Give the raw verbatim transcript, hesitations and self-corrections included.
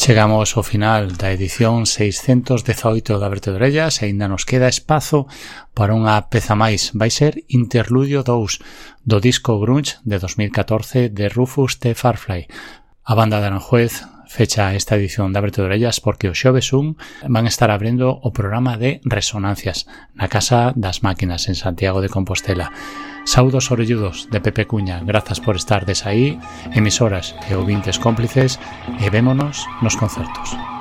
Chegamos ao final da edición seiscentos dezaoito da Aberto de Orellas e ainda nos queda espazo para unha peza máis. Vai ser Interludio dous do disco Grunge de dos mil catorce de Rufus T. Farfly. A banda de Aranjuez fecha esta edición da Aberto de Orellas porque o xoves un van estar abrindo o programa de Resonancias na Casa das Máquinas en Santiago de Compostela. Saudos orelludos de Pepe Cuña, grazas por estar des aí, emisoras e ouvintes cómplices, e vémonos nos concertos.